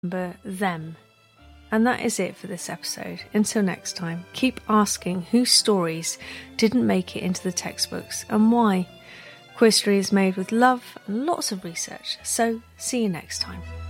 remember them. And that is it for this episode. Until next time, keep asking whose stories didn't make it into the textbooks and why. Queerstory is made with love and lots of research, so see you next time.